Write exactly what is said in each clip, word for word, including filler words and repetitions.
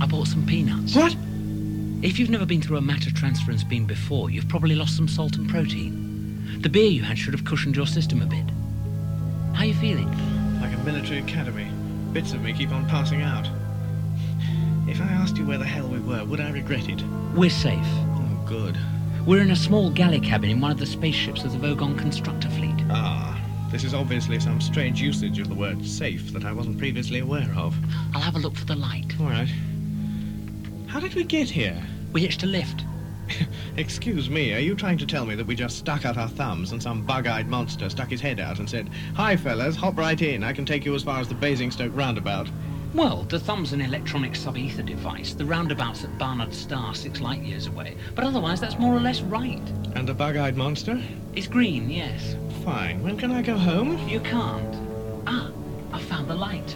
I bought some peanuts. What? If you've never been through a matter transference beam before, you've probably lost some salt and protein. The beer you had should have cushioned your system a bit. How are you feeling? Like a military academy. Bits of me keep on passing out. If I asked you where the hell we were, would I regret it? We're safe. Oh, good. We're in a small galley cabin in one of the spaceships of the Vogon constructor fleet. Ah, this is obviously some strange usage of the word safe that I wasn't previously aware of. I'll have a look for the light. All right. How did we get here? We hitched a lift. Excuse me, are you trying to tell me that we just stuck out our thumbs and some bug-eyed monster stuck his head out and said, "Hi, fellas, hop right in. I can take you as far as the Basingstoke roundabout"? Well, the thumb's an electronic sub-ether device. The roundabout's at Barnard Star, six light years away. But otherwise, that's more or less right. And the bug-eyed monster? It's green, yes. Fine. When can I go home? You can't. Ah, I found the light.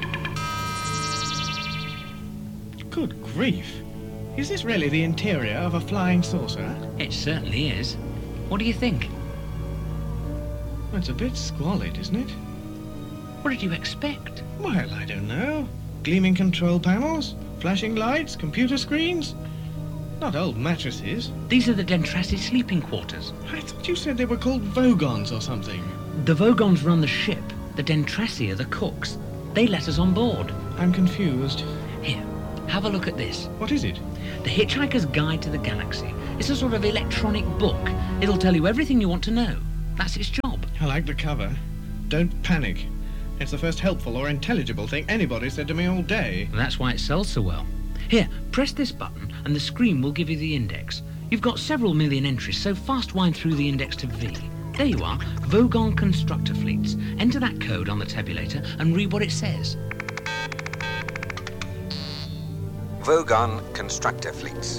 Good grief. Is this really the interior of a flying saucer? It certainly is. What do you think? It's a bit squalid, isn't it? What did you expect? Well, I don't know. Gleaming control panels, flashing lights, computer screens. Not old mattresses. These are the Dentrassi sleeping quarters. I thought you said they were called Vogons or something. The Vogons run the ship. The Dentrassi are the cooks. They let us on board. I'm confused. Here, have a look at this. What is it? The Hitchhiker's Guide to the Galaxy. It's a sort of electronic book. It'll tell you everything you want to know. That's its job. I like the cover. Don't panic. It's the first helpful or intelligible thing anybody said to me all day. That's why it sells so well. Here, press this button and the screen will give you the index. You've got several million entries, so fast wind through the index to V. There you are, Vogon Constructor Fleets. Enter that code on the tabulator and read what it says. Vogon Constructor Fleets.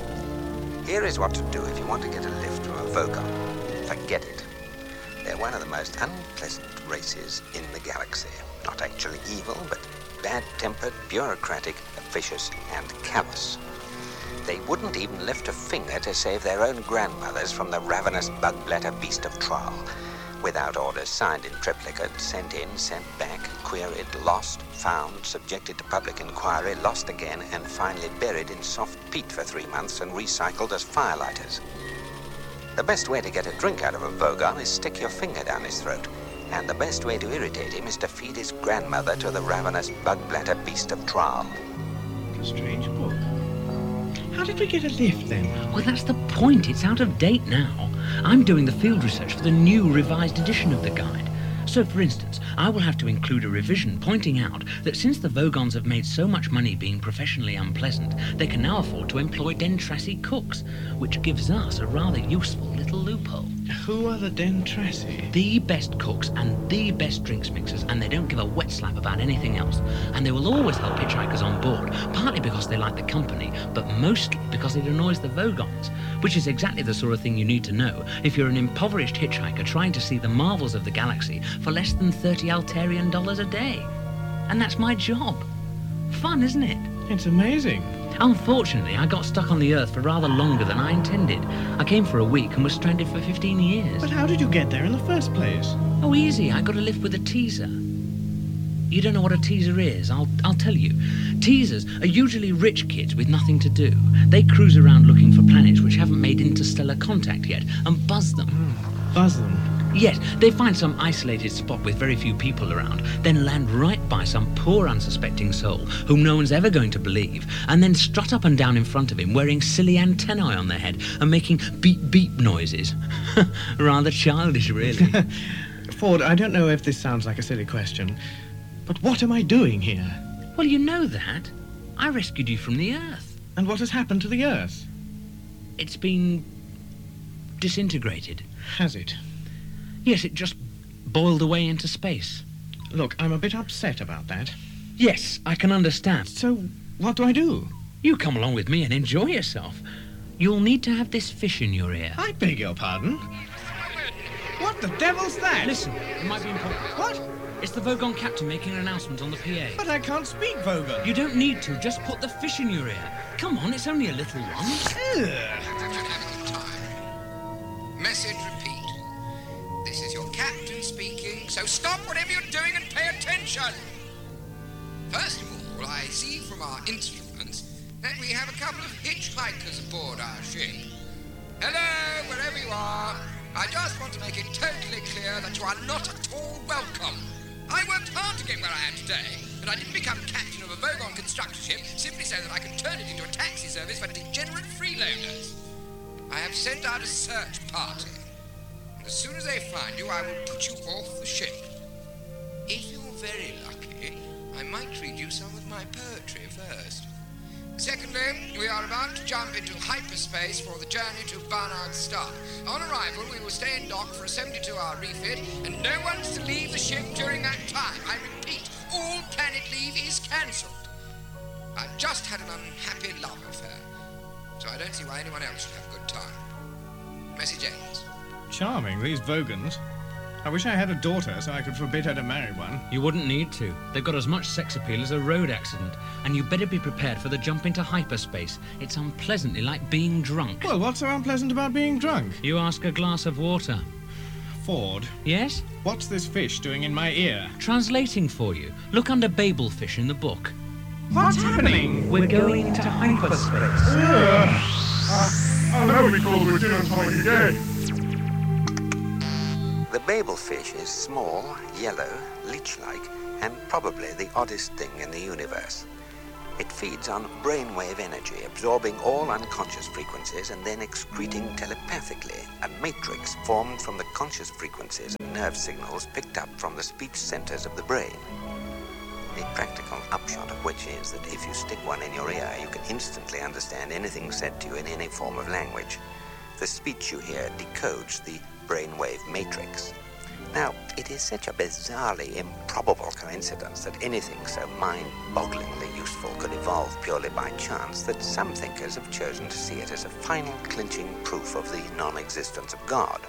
Here is what to do if you want to get a lift from a Vogon. Forget it. They're one of the most unpleasant races in the galaxy. Not actually evil, but bad-tempered, bureaucratic, officious, and callous. They wouldn't even lift a finger to save their own grandmothers from the ravenous bug-bladder beast of Trial. Without orders signed in triplicate, sent in, sent back, queried, lost, found, subjected to public inquiry, lost again, and finally buried in soft peat for three months and recycled as firelighters. The best way to get a drink out of a Vogon is stick your finger down his throat. And the best way to irritate him is to feed his grandmother to the ravenous bug-bladder beast of Trial. A strange book. How did we get a lift, then? Well, that's the point. It's out of date now. I'm doing the field research for the new revised edition of the guide. So, for instance, I will have to include a revision pointing out that since the Vogons have made so much money being professionally unpleasant, they can now afford to employ Dentrassi cooks, which gives us a rather useful little loophole. Who are the Dentrassi? The best cooks and the best drinks mixers, and they don't give a wet slap about anything else. And they will always help hitchhikers on board, partly because they like the company, but mostly because it annoys the Vogons, which is exactly the sort of thing you need to know if you're an impoverished hitchhiker trying to see the marvels of the galaxy for less than thirty Altarian dollars a day. And that's my job. Fun, isn't it? It's amazing. Unfortunately, I got stuck on the Earth for rather longer than I intended. I came for a week and was stranded for fifteen years. But how did you get there in the first place? Oh, easy. I got a lift with a teaser. You don't know what a teaser is? I'll, I'll tell you. Teasers are usually rich kids with nothing to do. They cruise around looking for planets which haven't made interstellar contact yet and buzz them. Mm, buzz them? Yes, they find some isolated spot with very few people around, then land right by some poor unsuspecting soul whom no one's ever going to believe, and then strut up and down in front of him wearing silly antennae on their head and making beep-beep noises. Rather childish, really. Ford, I don't know if this sounds like a silly question, but what am I doing here? Well, you know that. I rescued you from the Earth. And what has happened to the Earth? It's been disintegrated. Has it? Yes, it just boiled away into space. Look, I'm a bit upset about that. Yes, I can understand. So, what do I do? You come along with me and enjoy yourself. You'll need to have this fish in your ear. I beg your pardon? What the devil's that? Listen, it might be important. What? It's the Vogon captain making an announcement on the P A. But I can't speak Vogon. You don't need to. Just put the fish in your ear. Come on, it's only a little one. Message repeat. This is your captain speaking, so stop whatever you're doing and pay attention. First of all, I see from our instruments that we have a couple of hitchhikers aboard our ship. Hello, wherever you are. I just want to make it totally clear that you are not at all welcome. I worked hard to get where I am today, and I didn't become captain of a Vogon constructor ship simply so that I could turn it into a taxi service for degenerate freeloaders. I have sent out a search party, and as soon as they find you, I will put you off the ship. If you're very lucky, I might read you some of my poetry first. Secondly, we are about to jump into hyperspace for the journey to Barnard's Star. On arrival, we will stay in dock for a seventy-two hour refit, and no one's to leave the ship during that time. I repeat, all planet leave is cancelled. I've just had an unhappy love affair, so I don't see why anyone else should have a good time. Message ends. Charming, these Vogons. I wish I had a daughter so I could forbid her to marry one. You wouldn't need to. They've got as much sex appeal as a road accident. And you better be prepared for the jump into hyperspace. It's unpleasantly like being drunk. Well, what's so unpleasant about being drunk? You ask a glass of water. Ford, Yes? what's this fish doing in my ear? Translating for you. Look under Babelfish in the book. What's happening? We're going to hyperspace. I'll never be called to a gin and tonic again. The Babelfish is small, yellow, leech-like, and probably the oddest thing in the universe. It feeds on brainwave energy, absorbing all unconscious frequencies and then excreting telepathically a matrix formed from the conscious frequencies and nerve signals picked up from the speech centers of the brain. The practical upshot of which is that if you stick one in your ear, you can instantly understand anything said to you in any form of language. The speech you hear decodes the brainwave matrix. Now, it is such a bizarrely improbable coincidence that anything so mind-bogglingly useful could evolve purely by chance that some thinkers have chosen to see it as a final clinching proof of the non-existence of God.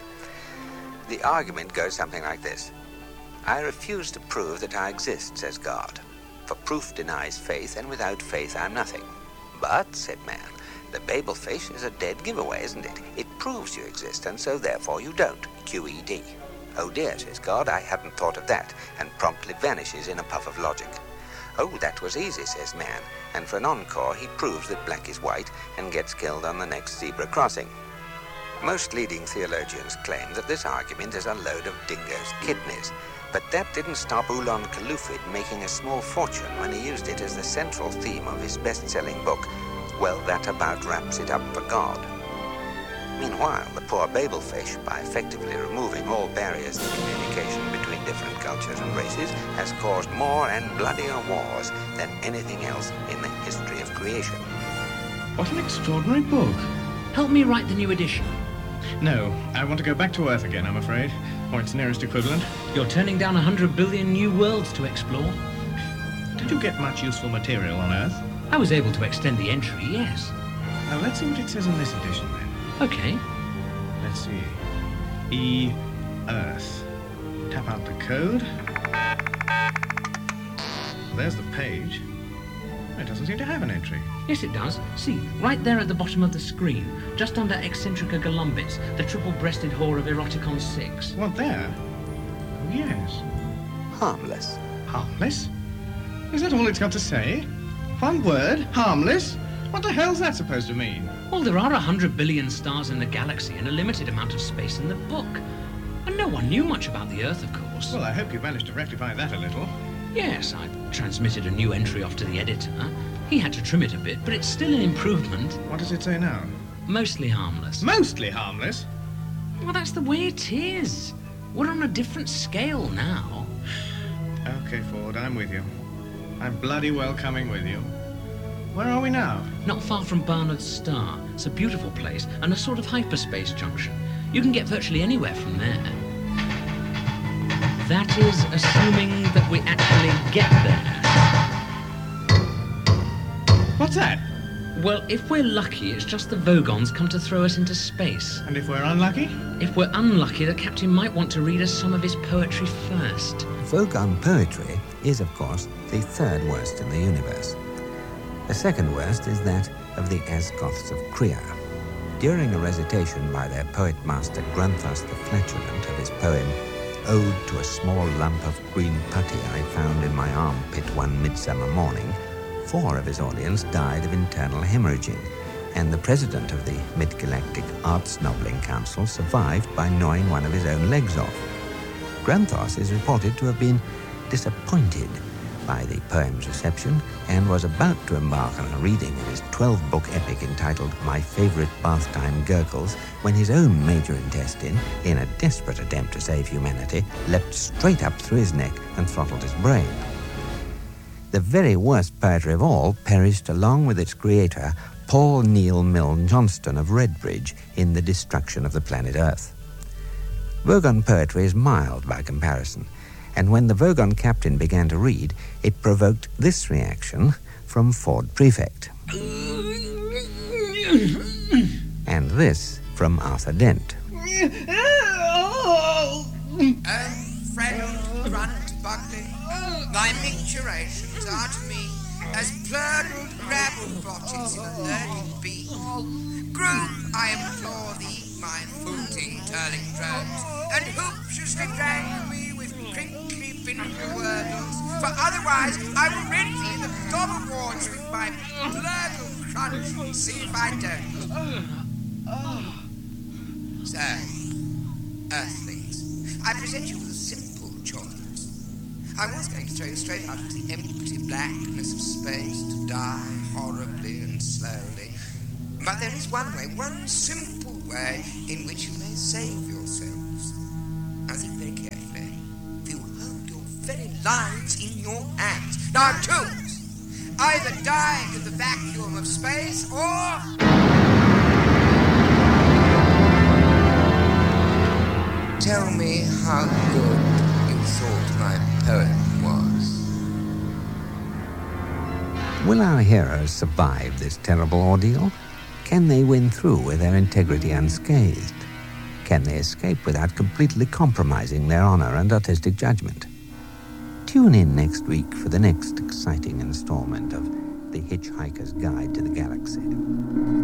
The argument goes something like this. I refuse to prove that I exist, says God, for proof denies faith, and without faith I'm nothing. But, said man, the Babelfish is a dead giveaway, isn't it? It proves you exist, and so therefore you don't. Q E D. Oh dear, says God, I hadn't thought of that, and promptly vanishes in a puff of logic. Oh, that was easy, says man, and for an encore he proves that black is white and gets killed on the next zebra crossing. Most leading theologians claim that this argument is a load of dingo's kidneys, but that didn't stop Ulan Kalufid making a small fortune when he used it as the central theme of his best-selling book, Well, That About Wraps It Up for God. Meanwhile, the poor Babelfish, by effectively removing all barriers to communication between different cultures and races, has caused more and bloodier wars than anything else in the history of creation. What an extraordinary book. Help me write the new edition. No, I want to go back to Earth again, I'm afraid, or its nearest equivalent. You're turning down a hundred billion new worlds to explore. Did you get much useful material on Earth? I was able to extend the entry, yes. Now, let's see what it says in this edition, then. Okay. Let's see. E. Earth. Tap out the code. There's the page. It doesn't seem to have an entry. Yes, it does. See, right there at the bottom of the screen, just under Eccentrica Golumbits, the triple-breasted whore of Eroticon six. What, there? Oh, yes. Harmless. Harmless? Is that all it's got to say? One word? Harmless? What the hell's that supposed to mean? Well, there are a hundred billion stars in the galaxy and a limited amount of space in the book. And no one knew much about the Earth, of course. Well, I hope you managed to rectify that a little. Yes, I transmitted a new entry off to the editor. He had to trim it a bit, but it's still an improvement. What does it say now? Mostly harmless. Mostly harmless? Well, that's the way it is. We're on a different scale now. Okay, Ford, I'm with you. I'm bloody well coming with you. Where are we now? Not far from Barnard's Star. It's a beautiful place and a sort of hyperspace junction. You can get virtually anywhere from there. That is assuming that we actually get there. What's that? Well, if we're lucky, it's just the Vogons come to throw us into space. And if we're unlucky? If we're unlucky, the captain might want to read us some of his poetry first. Vogon poetry is, of course, the third worst in the universe. The second worst is that of the Azgoths of Kriya. During a recitation by their poet-master Grunthus the Flatulent of his poem, Ode to a Small Lump of Green Putty I Found in My Armpit One Midsummer Morning, four of his audience died of internal hemorrhaging, and the president of the Mid-Galactic Arts Nobbling Council survived by gnawing one of his own legs off. Granthos is reported to have been disappointed by the poem's reception and was about to embark on a reading of his twelve-book epic entitled My Favorite Bath Time Gurgles when his own major intestine, in a desperate attempt to save humanity, leapt straight up through his neck and throttled his brain. The very worst poetry of all perished along with its creator, Paul Neil Milne Johnston of Redbridge, in the destruction of the planet Earth. Vogon poetry is mild by comparison, and when the Vogon captain began to read, it provoked this reaction from Ford Prefect. And this from Arthur Dent. Oh, friend Grunt Buckley, thy micturations are to me as plurdled rabble blotches in a learned bee. Groom, I implore thee, my footing turling drones, and hooptiously drangle me with crinkly finger wordles, for otherwise I will rend thee in the gobble wards with my blurgle crunch and see if I don't. So, Earthlings, I present you with a simple choice. I was going to throw you straight out into the empty blackness of space to die horribly and slowly. But there is one way, one simple way, in which you may save yourselves. Now think very carefully. For you hold your very lives in your hands. Now choose. Either die in the vacuum of space, or... Tell me how good you thought my poem was. Will our heroes survive this terrible ordeal? Can they win through with their integrity unscathed? Can they escape without completely compromising their honor and artistic judgment? Tune in next week for the next exciting installment of The Hitchhiker's Guide to the Galaxy.